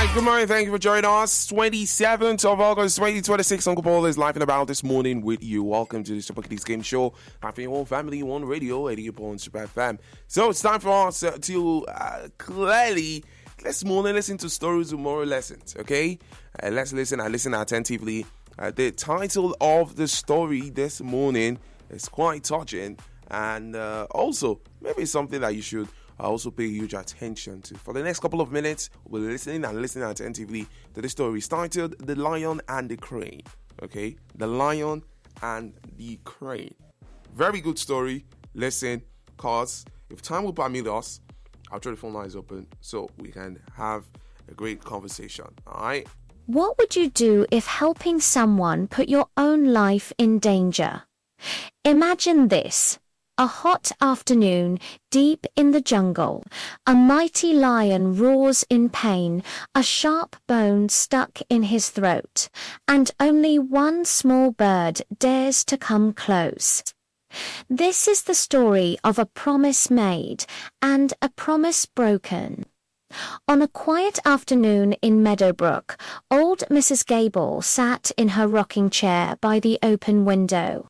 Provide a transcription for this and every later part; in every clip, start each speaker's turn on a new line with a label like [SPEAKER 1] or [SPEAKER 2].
[SPEAKER 1] Good morning. Thank you for joining us. 27th of August, 2026. Uncle Paul is live and about this morning with you. Welcome to the Super Kiddies Game Show. Happy your own family, one radio, 88.1 Super FM. So it's time for us to clearly this morning listen to stories of moral lessons. Okay, let's listen and listen attentively. The title of the story this morning is quite touching, and also maybe something that you should also pay huge attention to. For the next couple of minutes, we'll be listening attentively to the story. It's titled The Lion and the Crane. Okay, The Lion and the Crane. Very good story. Listen, cause if time will permit us, I'll try the phone lines open so we can have a great conversation. Alright?
[SPEAKER 2] What would you do if helping someone put your own life in danger? Imagine this. A hot afternoon, deep in the jungle, a mighty lion roars in pain, a sharp bone stuck in his throat, and only one small bird dares to come close. This is the story of a promise made and a promise broken. On a quiet afternoon in Meadowbrook, old Mrs. Gable sat in her rocking chair by the open window.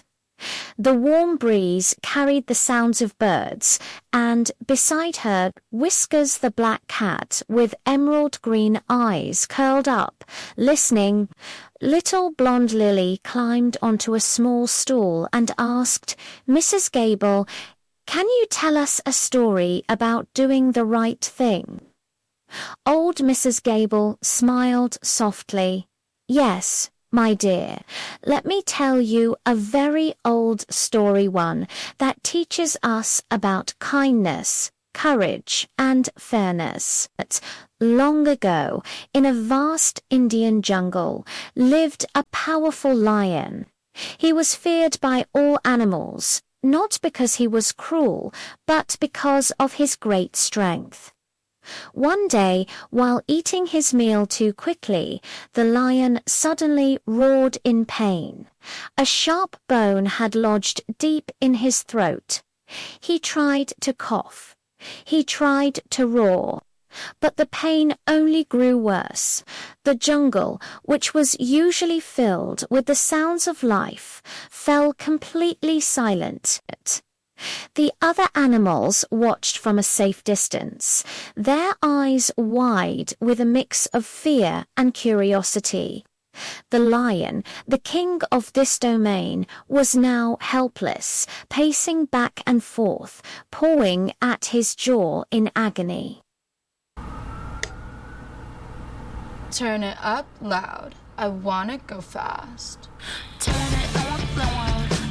[SPEAKER 2] The warm breeze carried the sounds of birds, and beside her, Whiskers the black cat with emerald green eyes curled up, listening. Little blonde Lily climbed onto a small stool and asked, "Mrs. Gable, can you tell us a story about doing the right thing?" Old Mrs. Gable smiled softly. "Yes, my dear, let me tell you a very old story, one that teaches us about kindness, courage, and fairness. Long ago, in a vast Indian jungle, lived a powerful lion. He was feared by all animals, not because he was cruel, but because of his great strength. One day, while eating his meal too quickly, the lion suddenly roared in pain. A sharp bone had lodged deep in his throat. He tried to cough. He tried to roar. But the pain only grew worse. The jungle, which was usually filled with the sounds of life, fell completely silent. The other animals watched from a safe distance, their eyes wide with a mix of fear and curiosity. The lion, the king of this domain, was now helpless, pacing back and forth, pawing at his jaw in agony.
[SPEAKER 3] Turn it up loud. I wanna go fast. Turn it up loud.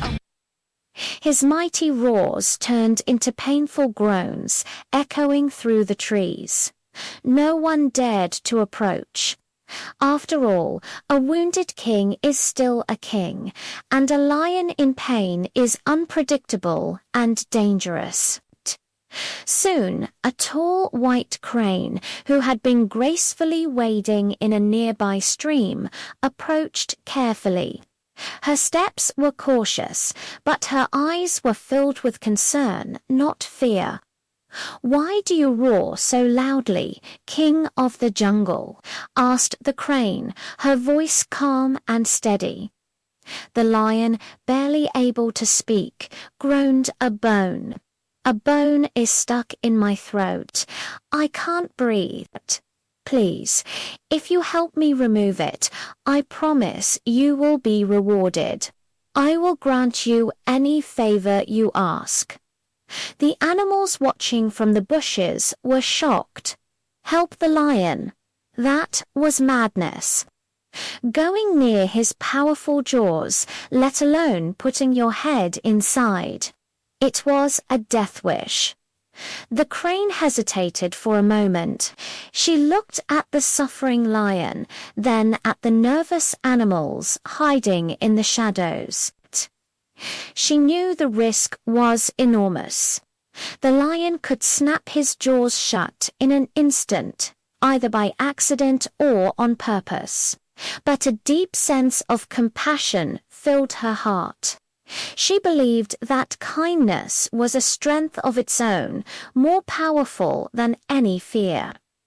[SPEAKER 2] His mighty roars turned into painful groans, echoing through the trees. No one dared to approach. After all, a wounded king is still a king, and a lion in pain is unpredictable and dangerous. Soon, a tall white crane, who had been gracefully wading in a nearby stream, approached carefully. Her steps were cautious, but her eyes were filled with concern, not fear. "Why do you roar so loudly, King of the Jungle?" asked the crane, her voice calm and steady. The lion, barely able to speak, groaned a bone. "A bone is stuck in my throat. I can't breathe. Please, if you help me remove it, I promise you will be rewarded. I will grant you any favor you ask." The animals watching from the bushes were shocked. Help the lion? That was madness. Going near his powerful jaws, let alone putting your head inside. It was a death wish. The crane hesitated for a moment. She looked at the suffering lion, then at the nervous animals hiding in the shadows. She knew the risk was enormous. The lion could snap his jaws shut in an instant, either by accident or on purpose. But a deep sense of compassion filled her heart. She believed that kindness was a strength of its own, more powerful than any fear.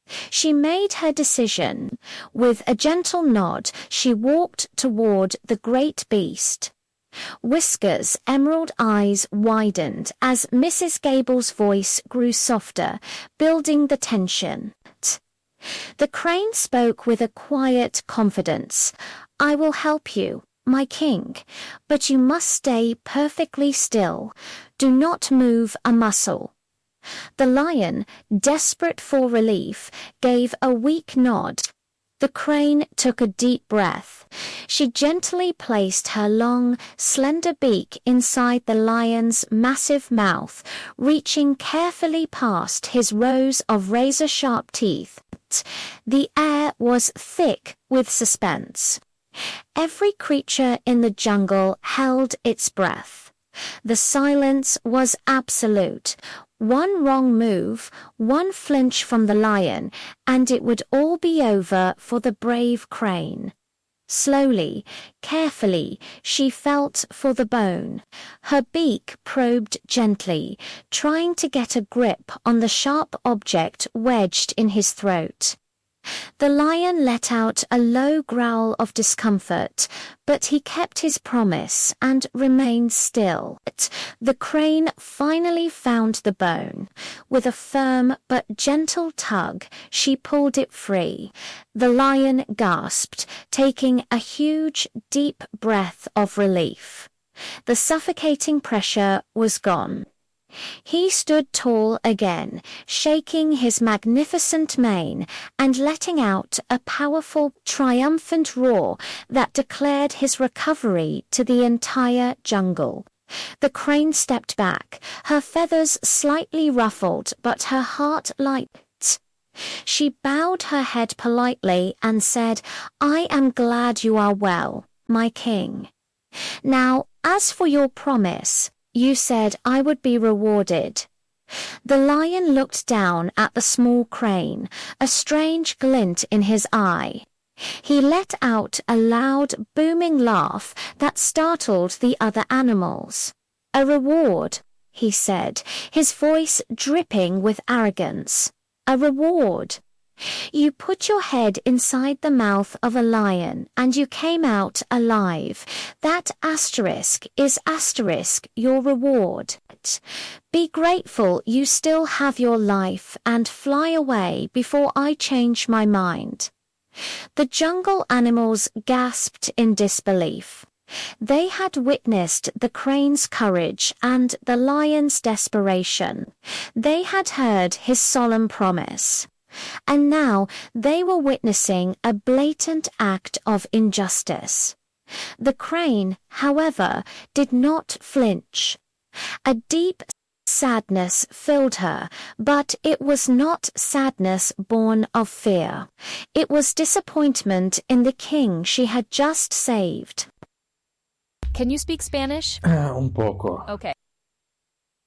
[SPEAKER 2] She made her decision. With a gentle nod, she walked toward the great beast. Whiskers' emerald eyes widened as Mrs. Gable's voice grew softer, building the tension. The crane spoke with a quiet confidence. "I will help you, my king, but you must stay perfectly still. Do not move a muscle." The lion, desperate for relief, gave a weak nod. The crane took a deep breath. She gently placed her long, slender beak inside the lion's massive mouth, reaching carefully past his rows of razor-sharp teeth. The air was thick with suspense. Every creature in the jungle held its breath. The silence was absolute. One wrong move, one flinch from the lion, and it would all be over for the brave crane. Slowly, carefully, she felt for the bone. Her beak probed gently, trying to get a grip on the sharp object wedged in his throat. The lion let out a low growl of discomfort, but he kept his promise and remained still. The crane finally found the bone. With a firm but gentle tug, she pulled it free. The lion gasped, taking a huge, deep breath of relief. The suffocating pressure was gone. He stood tall again, shaking his magnificent mane and letting out a powerful, triumphant roar that declared his recovery to the entire jungle. The crane stepped back, her feathers slightly ruffled, but her heart light. She bowed her head politely and said, "I am glad you are well, my king. Now, as for your promise, you said I would be rewarded." The lion looked down at the small crane, a strange glint in his eye. He let out a loud, booming laugh that startled the other animals. "A reward," he said, his voice dripping with arrogance. "A reward. You put your head inside the mouth of a lion and you came out alive. That asterisk is your reward. Be grateful you still have your life and fly away before I change my mind." The jungle animals gasped in disbelief. They had witnessed the crane's courage and the lion's desperation. They had heard his solemn promise. And now they were witnessing a blatant act of injustice. The crane, however, did not flinch. A deep sadness filled her, but it was not sadness born of fear. It was disappointment in the king she had just saved.
[SPEAKER 4] Can you speak Spanish?
[SPEAKER 5] Un poco.
[SPEAKER 4] Okay.